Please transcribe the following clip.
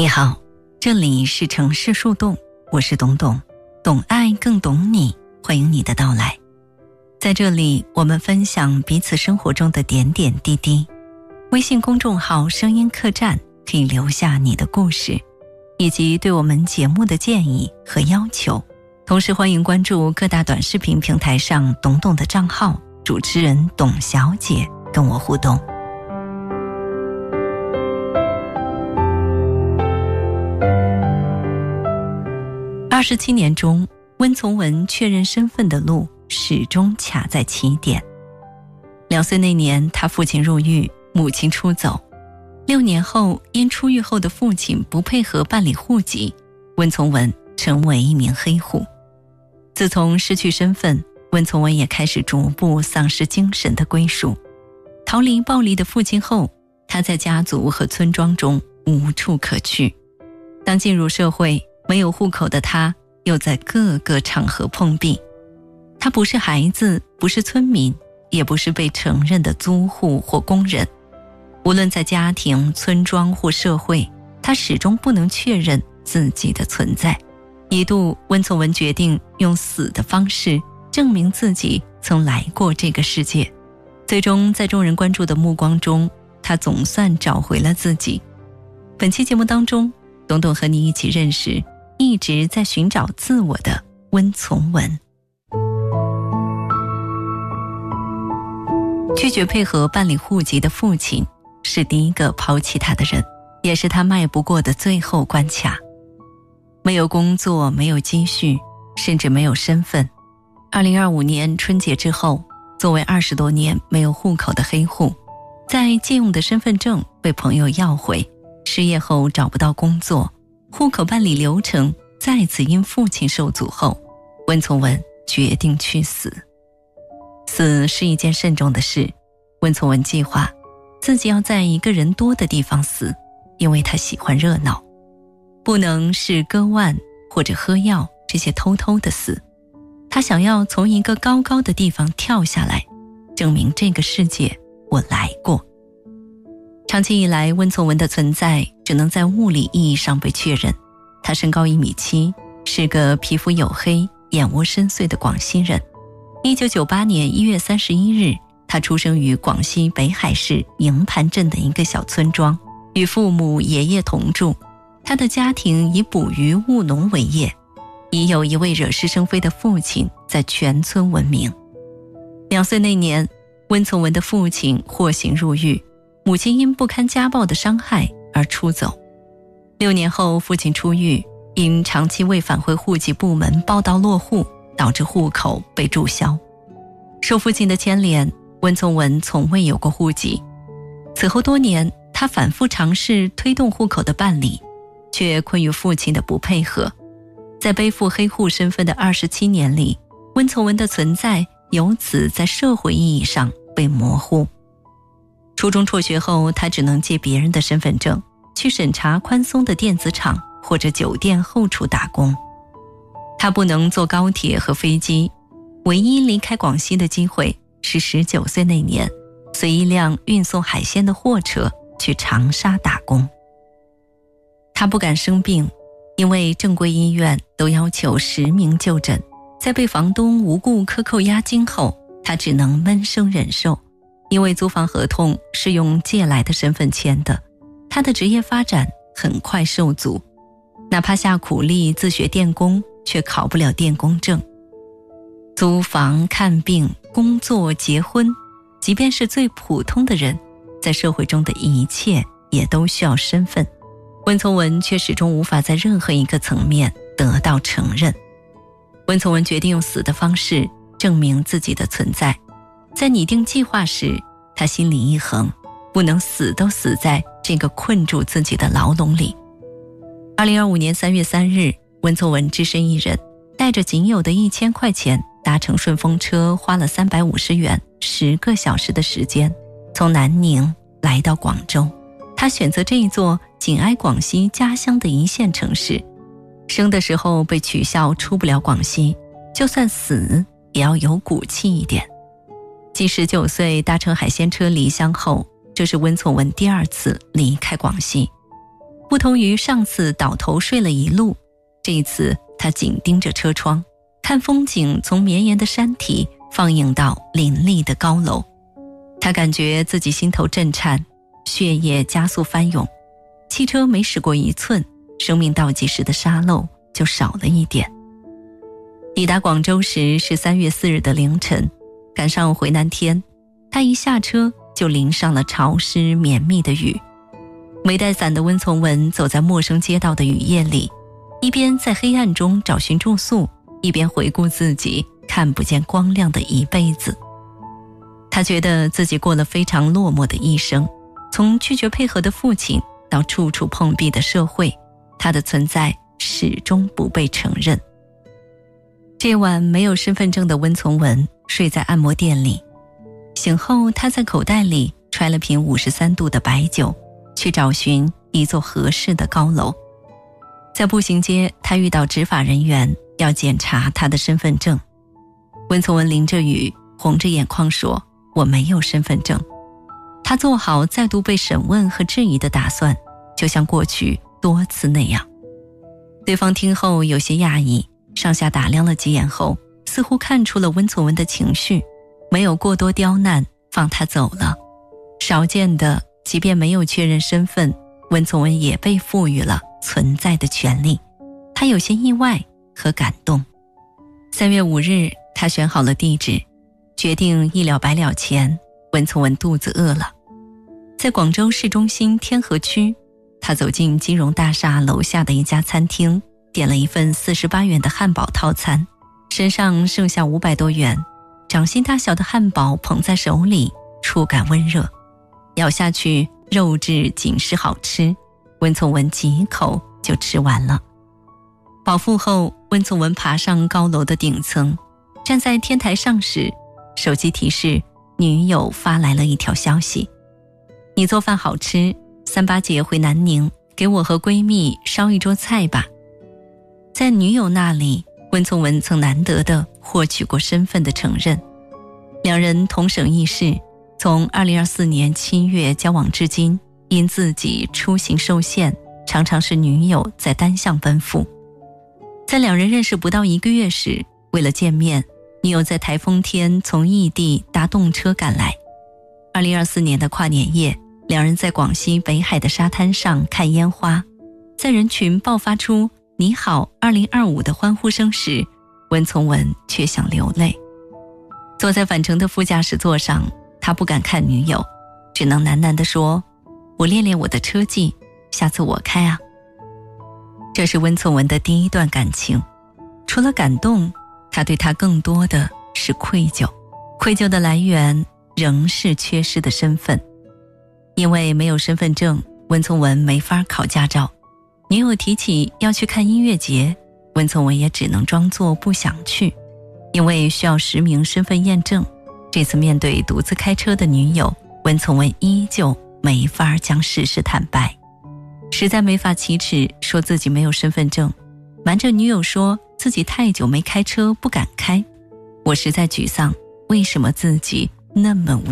你好，这里是城市树洞，我是董董，懂爱更懂你，欢迎你的到来。在这里，我们分享彼此生活中的点点滴滴。微信公众号声音客栈可以留下你的故事，以及对我们节目的建议和要求。同时欢迎关注各大短视频平台上董董的账号，主持人董小姐跟我互动。27年中，温从文确认身份的路始终卡在起点。2岁那年，他父亲入狱，母亲出走。6年后，因出狱后的父亲不配合办理户籍，温从文成为一名黑户。自从失去身份，温从文也开始逐步丧失精神的归属。逃离暴力的父亲后，他在家族和村庄中无处可去。当进入社会，没有户口的他又在各个场合碰壁。他不是孩子，不是村民，也不是被承认的租户或工人。无论在家庭、村庄或社会，他始终不能确认自己的存在。一度，温从文决定用死的方式证明自己曾来过这个世界。最终，在众人关注的目光中，他总算找回了自己。本期节目当中，董董和你一起认识一直在寻找自我的温从文。拒绝配合办理户籍的父亲是第一个抛弃他的人，也是他迈不过的最后关卡。没有工作，没有积蓄，甚至没有身份。2025年春节之后，作为20多年没有户口的黑户，在借用的身份证被朋友要回，失业后找不到工作，户口办理流程再次因父亲受阻后，温从文决定去死。死是一件慎重的事，温从文计划自己要在一个人多的地方死，因为他喜欢热闹，不能是割腕或者喝药这些偷偷的死。他想要从一个高高的地方跳下来，证明这个世界我来过。长期以来，温从文的存在只能在物理意义上被确认。他身高1.7米，是个皮肤黝黑、眼窝深邃的广西人。1998年1月31日，他出生于广西北海市营盘镇的一个小村庄，与父母、爷爷同住。他的家庭以捕鱼务农为业，已有一位惹是生非的父亲在全村闻名。2岁那年，温从文的父亲获刑入狱，母亲因不堪家暴的伤害而出走。6年后，父亲出狱，因长期未返回户籍部门报到落户，导致户口被注销。受父亲的牵连，温从文从未有过户籍。此后多年，他反复尝试推动户口的办理，却困于父亲的不配合。在背负黑户身份的27年里，温从文的存在由此在社会意义上被模糊。初中辍学后，他只能借别人的身份证去审查宽松的电子厂或者酒店后厨打工。他不能坐高铁和飞机，唯一离开广西的机会是19岁那年，随一辆运送海鲜的货车去长沙打工。他不敢生病，因为正规医院都要求实名就诊。在被房东无故克扣押金后，他只能闷声忍受，因为租房合同是用借来的身份签的，他的职业发展很快受阻。哪怕下苦力自学电工，却考不了电工证。租房、看病、工作、结婚，即便是最普通的人，在社会中的一切也都需要身份。温从文却始终无法在任何一个层面得到承认。温从文决定用死的方式证明自己的存在。在拟定计划时，他心里一横，不能死都死在这个困住自己的牢笼里。2025年3月3日，温从文只身一人，带着仅有的1000块钱，搭乘顺风车，花了350元，10个小时的时间，从南宁来到广州。他选择这一座紧挨广西家乡的一线城市。生的时候被取笑出不了广西，就算死也要有骨气一点。继19岁搭乘海鲜车离乡后，这是温从文第2次离开广西。 不同于上次倒头睡了一路，这一次他紧盯着车窗，看风景从绵延的山体放映到林立的高楼。他感觉自己心头震颤，血液加速翻涌，汽车每驶过1寸，生命倒计时的沙漏就少了一点。抵达广州时是3月4日的凌晨，赶上回南天，他一下车就淋上了潮湿绵密的雨。没带伞的温从文走在陌生街道的雨夜里，一边在黑暗中找寻住宿，一边回顾自己看不见光亮的一辈子。他觉得自己过了非常落寞的一生，从拒绝配合的父亲到处处碰壁的社会，他的存在始终不被承认。这晚没有身份证的温从文睡在按摩店里，醒后他在口袋里揣了瓶53度的白酒，去找寻一座合适的高楼。在步行街，他遇到执法人员要检查他的身份证。温从文淋着雨，红着眼眶说：“我没有身份证。”他做好再度被审问和质疑的打算，就像过去多次那样。对方听后有些讶异，上下打量了几眼后，似乎看出了温从文的情绪，没有过多刁难，放他走了。少见的，即便没有确认身份，温从文也被赋予了存在的权利。他有些意外和感动。3月5日，他选好了地址，决定一了百了前，温从文肚子饿了。在广州市中心天河区，他走进金融大厦楼下的一家餐厅，点了一份48元的汉堡套餐，身上剩下500多元，掌心大小的汉堡捧在手里，触感温热，咬下去肉质紧实好吃，温从文几口就吃完了。饱腹后，温从文爬上高楼的顶层，站在天台上时，手机提示女友发来了一条消息：你做饭好吃，38节回南宁，给我和闺蜜烧一桌菜吧。在女友那里，温从文曾难得地获取过身份的承认。两人同省一市，从2024年7月交往至今，因自己出行受限，常常是女友在单向奔赴。在两人认识不到1个月时，为了见面，女友在台风天从异地搭动车赶来。2024年的跨年夜，两人在广西北海的沙滩上看烟花，在人群爆发出你好2025的欢呼声时，温从文却想流泪。坐在返程的副驾驶座上，他不敢看女友，只能喃喃地说：我练练我的车技，下次我开啊。这是温从文的第一段感情，除了感动，他对他更多的是愧疚。愧疚的来源仍是缺失的身份。因为没有身份证，温从文没法考驾照。女友提起要去看音乐节，温从文也只能装作不想去，因为需要实名身份验证。这次面对独自开车的女友，温从文依旧没法将事实坦白，实在没法启齿说自己没有身份证，瞒着女友说自己太久没开车不敢开。我实在沮丧，为什么自己那么无